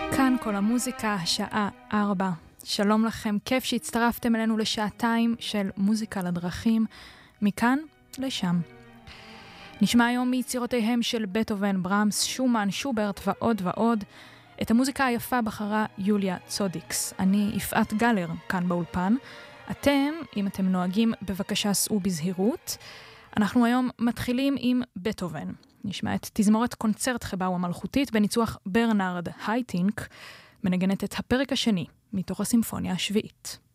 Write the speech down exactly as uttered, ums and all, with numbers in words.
כאן כל המוזיקה, השעה ארבע. שלום לכם, כיף שהצטרפתם אלינו לשעתיים של מוזיקה לדרכים, מכאן לשם. נשמע היום מיצירותיהם של בטהובן, ברמס, שומן, שוברט ועוד ועוד. את המוזיקה היפה בחרה יוליה צודיקס. אני יפעת גלר, כאן באולפן. אתם, אם אתם נוהגים, בבקשה סעו בזהירות. אנחנו היום מתחילים עם בטהובן. נשמע את תזמורת קונצרט חבאו המלכותית בניצוח ברנרד הייטינק, מנגנת את הפרק השני מתוך הסימפוניה השביעית.